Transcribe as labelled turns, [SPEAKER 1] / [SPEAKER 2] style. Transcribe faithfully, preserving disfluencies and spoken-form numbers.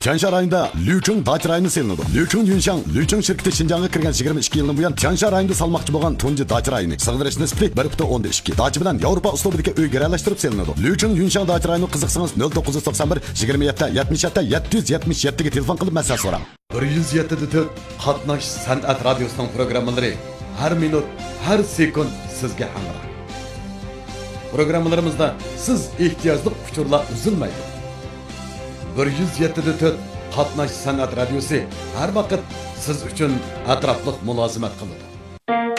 [SPEAKER 1] Tiansha rayonida Liuchun dacha rayoni selinadi. Liuchun Yunshang, Liuchun shirkati Xinjiangga kirgan yigirma ikki yildan buyon Tiansha rayonida salmoqchi bo'lgan tunji dacha rayoni. Sig'dirish nisbati bir butun o'nda ikki. Dacha bilan Yevropa uslubidagi uy garalashtirib selinadi. Liuchun Yunshang dacha rayoni qiziqsangiz nol to'qqiz yuz to'qson bir yigirma yetti yetmish yetti yetti yuz yetmish yetti ga telefon qilib maslahat so'rang. bir yuz yetti to'rt Qatnash san'at radiosining programmalari har minut, har sekund sizga hamroh. Programmalarimizda siz ehtiyojli uchurlar uzilmaydi. bir yuz yetti to'rt Qatnash san'at radiosi har vaqt siz uchun atrofliq mulozimat qiladi.